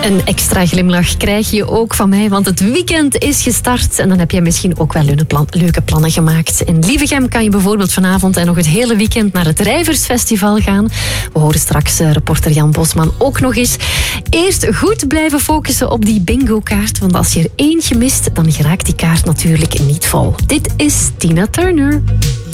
Een extra glimlach krijg je ook van mij, want het weekend is gestart. En dan heb jij misschien ook wel leuke plannen gemaakt. In Lievegem kan je bijvoorbeeld vanavond en nog het hele weekend naar het Rijversfestival gaan. We horen straks reporter Jan Bosman ook nog eens. Eerst goed blijven focussen op die bingo-kaart, want als je er eentje mist, dan geraakt die kaart natuurlijk niet vol. Dit is Tina Turner.